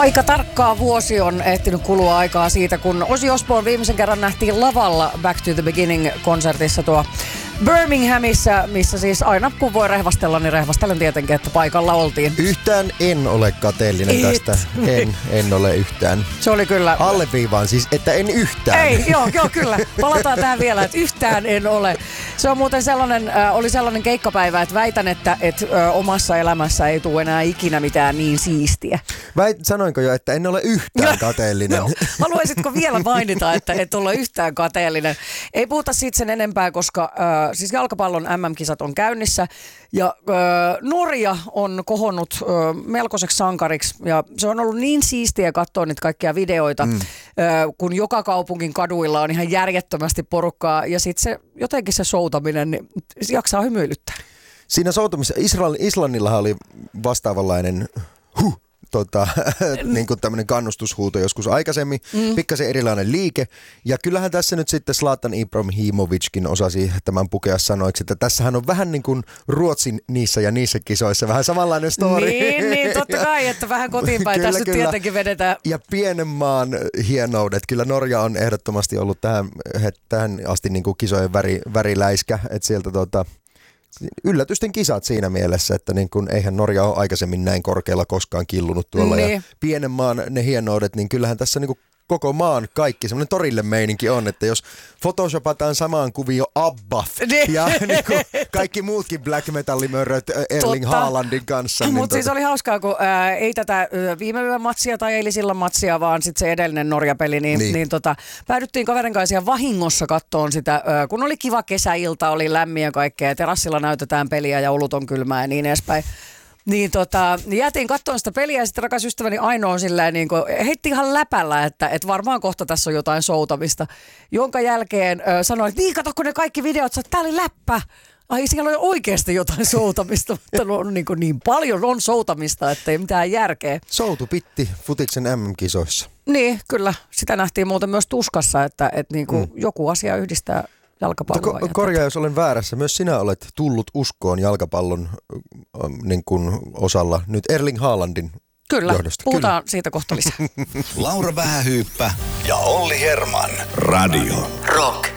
Aika tarkkaa vuosi on ehtinyt kulua aikaa siitä, kun Ozzy Osbourne viimeisen kerran nähtiin lavalla Back to the Beginning-konsertissa tuo Birminghamissa, missä siis aina kun voi rehvastella, niin rehvastelen tietenkin, että paikalla oltiin. Yhtään en ole kateellinen tästä. En ole yhtään. Se oli kyllä... Alleviivaan siis, että en yhtään. Ei, joo, kyllä. Palataan tähän vielä, että yhtään en ole. Se on muuten oli sellainen keikkapäivä, että väitän, että omassa elämässä ei tule enää ikinä mitään niin siistiä. Sanoinko jo, että en ole yhtään kateellinen? No, haluaisitko vielä mainita, että et ole yhtään kateellinen? Ei puhuta siitä sen enempää, koska siis jalkapallon MM-kisat on käynnissä ja Norja on kohonnut melkoiseksi sankariksi ja se on ollut niin siistiä katsoa niitä kaikkia videoita, kun joka kaupungin kaduilla on ihan järjettömästi porukkaa ja sitten se jotenkin se soutaminen, niin jaksaa hymyilyttää. Siinä soutamisessa Islannillahan oli vastaavanlainen niin kuin tämmöinen kannustushuuto joskus aikaisemmin, pikkasen erilainen liike. Ja kyllähän tässä nyt sitten Zlatan Ibrahimovickin osasi tämän pukea sanoiksi, että tässähän on vähän niin kuin Ruotsin niissä ja niissä kisoissa, vähän samanlainen story. Niin, totta kai, että vähän kotiinpäin tässä nyt tietenkin vedetään. Ja pienen maan hienoudet. Kyllä Norja on ehdottomasti ollut tähän asti niin kuin kisojen väriläiskä, että sieltä yllätysten kisat siinä mielessä, että niin kun, eihän Norja ole aikaisemmin näin korkealla koskaan killunut tuolla. Niin. Ja pienen maan ne hienoudet, niin kyllähän tässä niin kuin koko maan kaikki, semmoinen torille meininki on, että jos photoshopataan samaan kuvio ABBA ja niin kuin kaikki muutkin black metallimörröt Erling Haalandin kanssa. Niin mutta siis oli hauskaa, kun ei tätä viime yön matsia tai eilisillan matsia, vaan sitten se edellinen Norja-peli, niin päädyttiin kaverin kanssa ihan vahingossa kattoon sitä, kun oli kiva kesäilta, oli lämmin ja kaikkea, ja terassilla näytetään peliä ja olut on kylmää ja niin edespäin. Niin jäätiin katsomaan sitä peliä ja sitten rakas ystäväni Aino silleen niin heitti ihan läpällä, että varmaan kohta tässä on jotain soutamista. Jonka jälkeen sanoi, että niin katsokko ne kaikki videot, että tää oli läppä. Ai siellä on oikeasti jotain soutamista, mutta niin paljon on soutamista, että ei mitään järkeä. Soutupitti futiksen MM-kisoissa. Niin, kyllä. Sitä nähtiin muuten myös tuskassa, että niin kuin joku asia yhdistää jalkapalloa. Korjaa, jos olen väärässä. Myös sinä olet tullut uskoon jalkapallon niin kuin osalla nyt Erling Haalandin johdosta. Puhutaan siitä kohta lisää. Laura Vähähyyppä ja Olli Herman. Radio Rock.